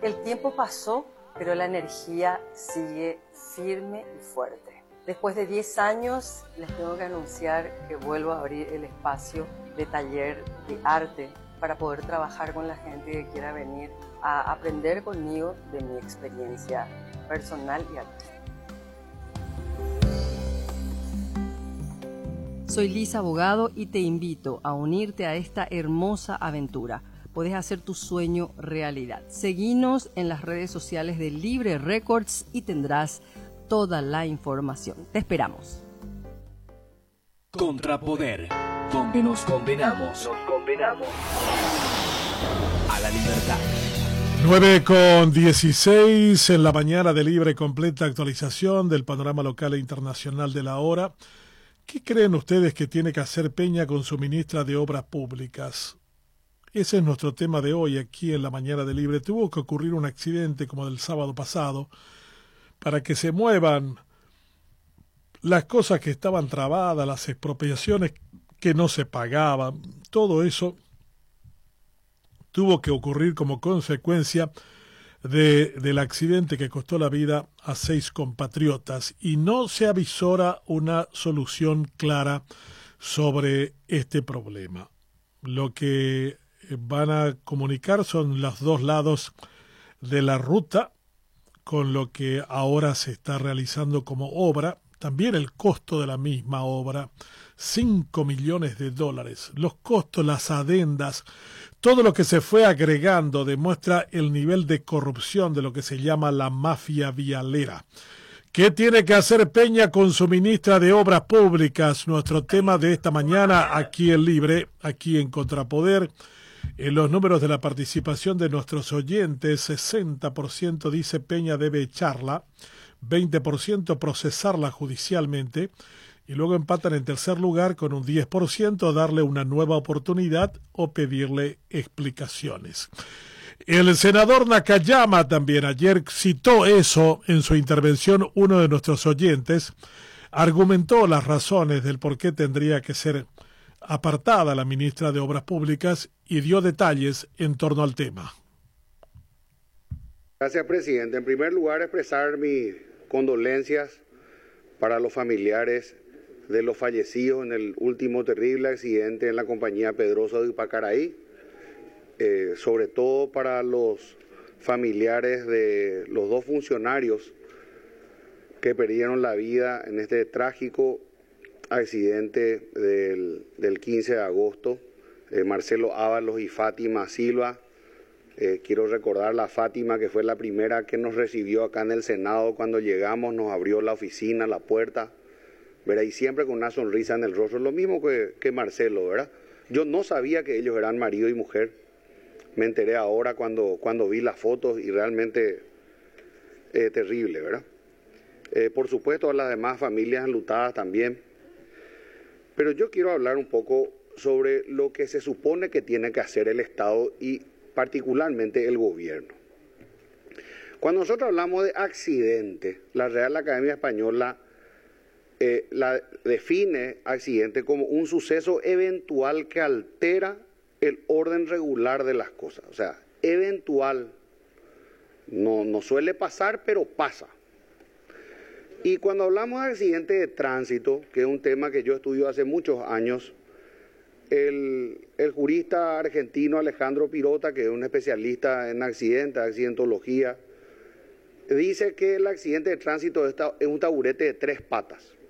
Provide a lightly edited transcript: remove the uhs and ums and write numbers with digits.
El tiempo pasó, pero la energía sigue firme y fuerte. Después de 10 años, les tengo que anunciar que vuelvo a abrir el espacio de taller de arte para poder trabajar con la gente que quiera venir a aprender conmigo de mi experiencia personal y artística. Soy Lisa Abogado y te invito a unirte a esta hermosa aventura. Podés hacer tu sueño realidad. Seguinos en las redes sociales de Libre Records y tendrás toda la información. Te esperamos. Contrapoder, donde nos condenamos a la libertad. 9:16 en la mañana de Libre, completa actualización del panorama local e internacional de la hora. ¿Qué creen ustedes que tiene que hacer Peña con su ministra de Obras Públicas? Ese es nuestro tema de hoy aquí en la mañana de Libre. Tuvo que ocurrir un accidente como del sábado pasado para que se muevan las cosas que estaban trabadas, las expropiaciones que no se pagaban. Todo eso tuvo que ocurrir como consecuencia del accidente que costó la vida a 6 compatriotas y no se avisora una solución clara sobre este problema. Lo que van a comunicar son los dos lados de la ruta con lo que ahora se está realizando como obra, también el costo de la misma obra, $5 millones, los costos, las adendas, todo lo que se fue agregando demuestra el nivel de corrupción de lo que se llama la mafia vialera. ¿Qué tiene que hacer Peña con su ministra de Obras Públicas? Nuestro tema de esta mañana aquí en Libre, aquí en Contrapoder. En los números de la participación de nuestros oyentes, 60% dice Peña debe echarla, 20% procesarla judicialmente, y luego empatan en tercer lugar con un 10% darle una nueva oportunidad o pedirle explicaciones. El senador Nakayama también ayer citó eso en su intervención. Uno de nuestros oyentes argumentó las razones del por qué tendría que ser apartada la ministra de Obras Públicas y dio detalles en torno al tema. Gracias, presidente. En primer lugar, expresar mis condolencias para los familiares de los fallecidos en el último terrible accidente en la compañía Pedrosa de Ipacaraí, sobre todo para los familiares de los dos funcionarios que perdieron la vida en este trágico accidente del 15 de agosto, Marcelo Ábalos y Fátima Silva. Quiero recordar a Fátima, que fue la primera que nos recibió acá en el Senado cuando llegamos, nos abrió la oficina, la puerta, ¿verdad? Y siempre con una sonrisa en el rostro, lo mismo que Marcelo, ¿verdad? Yo no sabía que ellos eran marido y mujer, me enteré ahora cuando vi las fotos y realmente terrible, ¿verdad? Por supuesto a las demás familias enlutadas también, pero yo quiero hablar un poco sobre lo que se supone que tiene que hacer el Estado y particularmente el gobierno. Cuando nosotros hablamos de accidente, la Real Academia Española la define accidente como un suceso eventual que altera el orden regular de las cosas. O sea, eventual, no suele pasar, pero pasa. Y cuando hablamos de accidente de tránsito, que es un tema que yo estudio hace muchos años, el jurista argentino Alejandro Pirota, que es un especialista en accidentes, accidentología, dice que el accidente de tránsito es un taburete de 3 patas.